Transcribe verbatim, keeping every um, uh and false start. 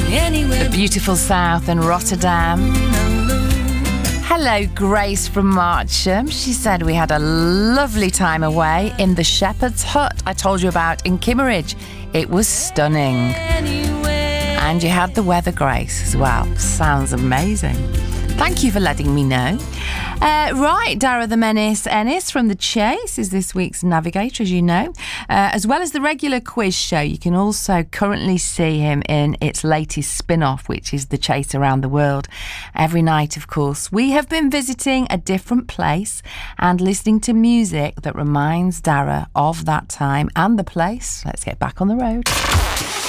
The beautiful south and Rotterdam. Hello, Grace from Marcham. She said we had a lovely time away in the Shepherd's Hut I told you about in Kimmeridge. It was stunning. And you had the weather, Grace, as well. Sounds amazing. Thank you for letting me know. Uh, right, Dara the Menace Ennis from The Chase is this week's navigator, as you know. Uh, as well as the regular quiz show, you can also currently see him in its latest spin-off, which is The Chase Around the World. Every night, of course, we have been visiting a different place and listening to music that reminds Dara of that time and the place. Let's get back on the road.